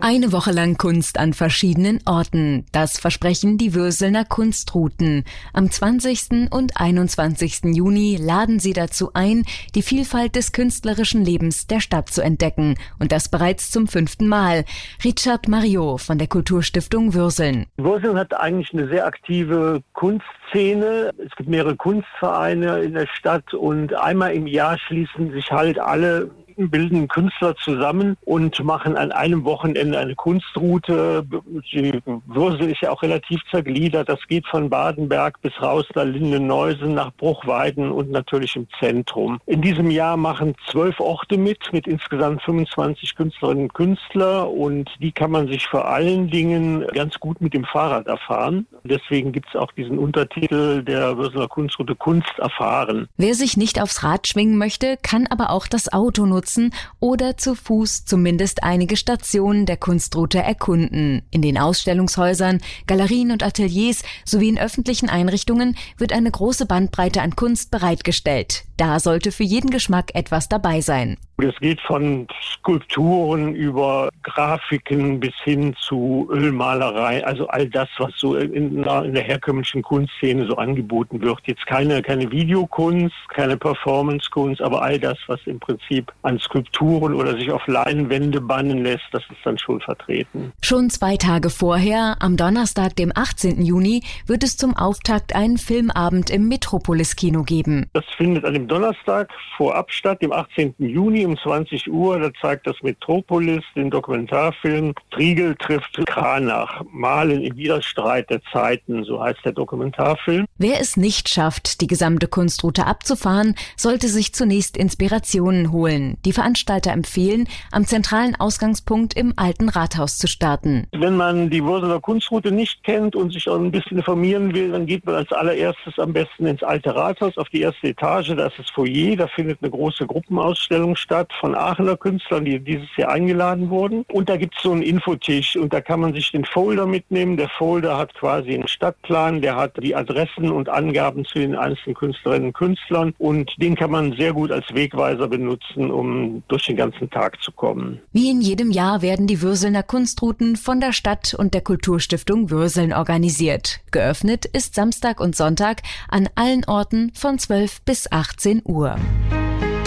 Eine Woche lang Kunst an verschiedenen Orten. Das versprechen die Würselner Kunstrouten. Am 20. und 21. Juni laden sie dazu ein, die Vielfalt des künstlerischen Lebens der Stadt zu entdecken. Und das bereits zum 5. Mal. Richard Mariot von der Kulturstiftung Würseln. Würseln hat eigentlich eine sehr aktive Kunstszene. Es gibt mehrere Kunstvereine in der Stadt und einmal im Jahr schließen sich halt alle bildenden Künstler zusammen und machen an einem Wochenende eine Kunstroute. Die Würsel ist ja auch relativ zergliedert. Das geht von Badenberg bis raus nach Lindeneusen, nach Bruchweiden und natürlich im Zentrum. In diesem Jahr machen 12 Orte mit insgesamt 25 Künstlerinnen und Künstler, und die kann man sich vor allen Dingen ganz gut mit dem Fahrrad erfahren. Deswegen gibt es auch diesen Untertitel der Würselner Kunstroute Kunst erfahren. Wer sich nicht aufs Rad schwingen möchte, kann aber auch das Auto nutzen oder zu Fuß zumindest einige Stationen der Kunstroute erkunden. In den Ausstellungshäusern, Galerien und Ateliers sowie in öffentlichen Einrichtungen wird eine große Bandbreite an Kunst bereitgestellt. Da sollte für jeden Geschmack etwas dabei sein. Es geht von Skulpturen über Grafiken bis hin zu Ölmalerei, also all das, was so in der herkömmlichen Kunstszene so angeboten wird. Jetzt keine Videokunst, keine Performancekunst, aber all das, was im Prinzip an Skulpturen oder sich auf Leinwände bannen lässt, das ist dann schon vertreten. Schon 2 Tage vorher, am Donnerstag, dem 18. Juni, wird es zum Auftakt einen Filmabend im Metropolis-Kino geben. Das findet an dem Donnerstag vorab statt, dem 18. Juni um 20 Uhr. Da zeigt das Metropolis den Dokumentarfilm Triegel trifft Kranach. Malen im Widerstreit der Zeiten, so heißt der Dokumentarfilm. Wer es nicht schafft, die gesamte Kunstroute abzufahren, sollte sich zunächst Inspirationen holen. Die Veranstalter empfehlen, am zentralen Ausgangspunkt im Alten Rathaus zu starten. Wenn man die Würselner Kunstroute nicht kennt und sich auch ein bisschen informieren will, dann geht man als allererstes am besten ins Alte Rathaus auf die erste Etage. Da ist das Foyer, da findet eine große Gruppenausstellung statt von Aachener Künstlern, die dieses Jahr eingeladen wurden. Und da gibt es so einen Infotisch und da kann man sich den Folder mitnehmen. Der Folder hat quasi einen Stadtplan, der hat die Adressen und Angaben zu den einzelnen Künstlerinnen und Künstlern, und den kann man sehr gut als Wegweiser benutzen, um durch den ganzen Tag zu kommen. Wie in jedem Jahr werden die Würselner Kunstrouten von der Stadt und der Kulturstiftung Würseln organisiert. Geöffnet ist Samstag und Sonntag an allen Orten von 12 bis 18 Uhr.